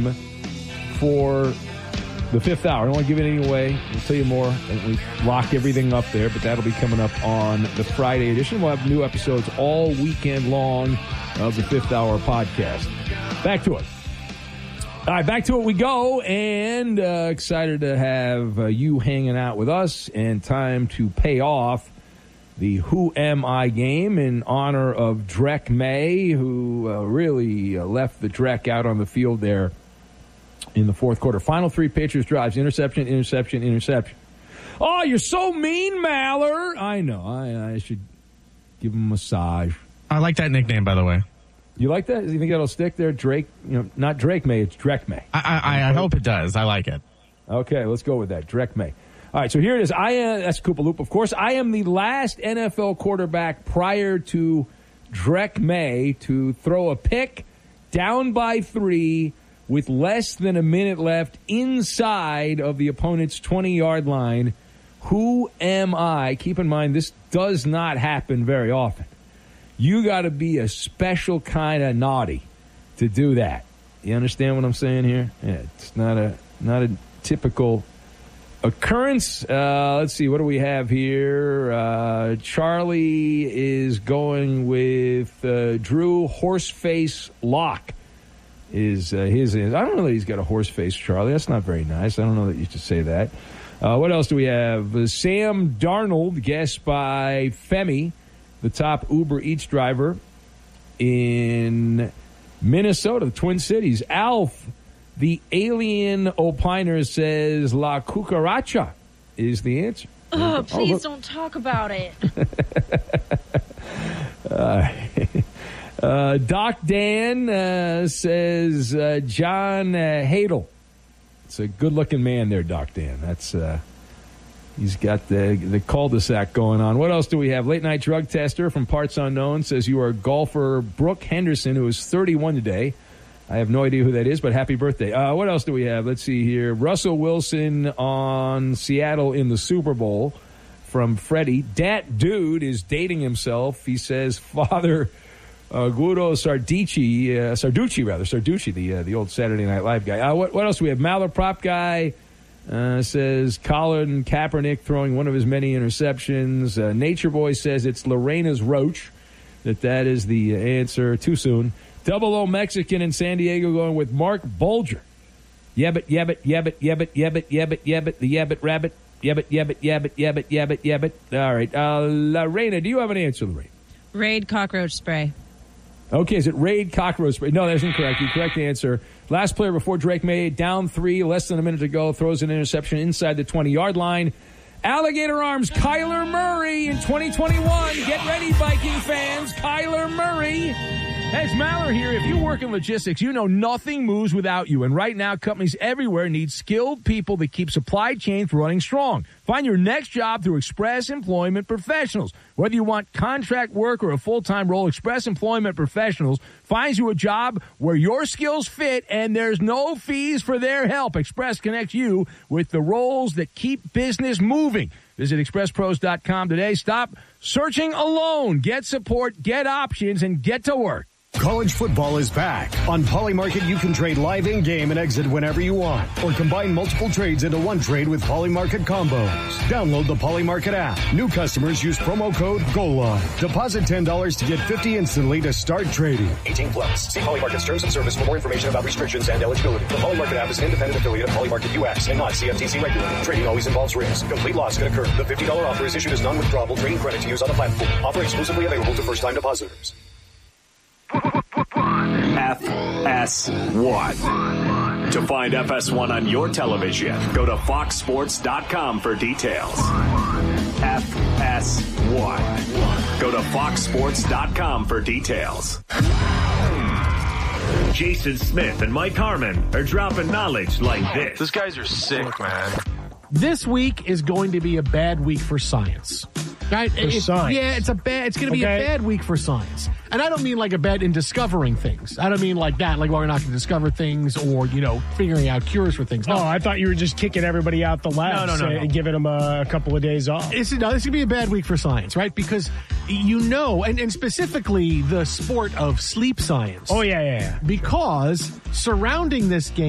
time for the fifth hour. I don't want to give it any away. We'll tell you more. We lock everything up there, but that'll be coming up on the Friday edition. We'll have new episodes all weekend long of the Fifth Hour podcast. Back to it. All right, back to it we go, and excited to have you hanging out with us, and time to pay off the Who Am I game in honor of Drek May, who really left the Drek out on the field there in the fourth quarter. Final three pitchers, drives, interception, interception, interception. Oh, you're so mean, Maller. I know. I should give him a massage. I like that nickname, by the way. You like that? You think that'll stick there? Drake, not Drake May, it's Drek May. I hope it does. I like it. Okay, let's go with that. Drek May. All right, so here it is. That's Koopa Loop, of course. I am the last NFL quarterback prior to Drek May to throw a pick down by 3 with less than a minute left inside of the opponent's 20-yard line. Who am I? Keep in mind, this does not happen very often. You got to be a special kind of naughty to do that. You understand what I'm saying here? Yeah, it's not a typical occurrence. Let's see, what do we have here? Charlie is going with Drew Horseface Lock. Is his? I don't know that he's got a horse face, Charlie. That's not very nice. I don't know that you should say that. What else do we have? Sam Darnold, guessed by Femi, the top Uber Eats driver in Minnesota, the Twin Cities. Alf, the alien opiner, says La Cucaracha is the answer. Oh, please don't talk about it. Doc Dan says John Hadel. It's a good-looking man there, Doc Dan. That's he's got the cul-de-sac going on. What else do we have? Late-night drug tester from Parts Unknown says you are golfer Brooke Henderson, who is 31 today. I have no idea who that is, but happy birthday. What else do we have? Let's see here. Russell Wilson on Seattle in the Super Bowl from Freddie. Dat Dude is dating himself. He says Father Guido Sarducci, the old Saturday Night Live guy. What else do we have? Malaprop guy says Colin Kaepernick throwing one of his many interceptions. Nature Boy says it's Lorena's Roach, that is the answer. Too soon. Double O Mexican in San Diego going with Mark Bulger. Yabbit, yabbit, yabbit, yabbit, yabbit, yabbit, yabbit, the yabbit rabbit. Yabbit, yabbit, yabbit, yabbit, yabbit, yabbit. All right. Lorena, do you have an answer, Lorena? Raid cockroach spray. Okay, is it Raid cockroach spray? No, that's incorrect. The correct answer. Last player before Drake May, down 3, less than a minute to go, throws an interception inside the 20-yard line. Alligator Arms, Kyler Murray in 2021. Get ready, Viking fans. Kyler Murray. Hey, it's Maller here. If you work in logistics, you know nothing moves without you. And right now, companies everywhere need skilled people that keep supply chains running strong. Find your next job through Express Employment Professionals. Whether you want contract work or a full-time role, Express Employment Professionals finds you a job where your skills fit and there's no fees for their help. Express connects you with the roles that keep business moving. Visit expresspros.com today. Stop searching alone. Get support, get options, and get to work. College football is back. On Polymarket, you can trade live in-game and exit whenever you want, or combine multiple trades into one trade with Polymarket combos. Download the Polymarket app. New customers use promo code GOALLINE. Deposit $10 to get $50 instantly to start trading. 18 plus. See Polymarket's terms and service for more information about restrictions and eligibility. The Polymarket app is an independent affiliate of Polymarket US and not CFTC regulated. Trading always involves risk. Complete loss can occur. The $50 offer is issued as non-withdrawable trading credit to use on the platform. Offer exclusively available to first-time depositors. FS1. To find FS1 on your television, go to foxsports.com for details. FS1. Go to foxsports.com for details. Jason Smith and Mike Harmon are dropping knowledge like this. These guys are sick, man. This week is going to be a bad week for science. Right? Science. Yeah, it's going to be a bad week for science. And I don't mean like a bad in discovering things. I don't mean like that, like we're not going to discover things or, figuring out cures for things. No. Oh, I thought you were just kicking everybody out the lab and giving them a couple of days off. This is going to be a bad week for science, right? Because and specifically the sport of sleep science. Oh, yeah. Because surrounding this game,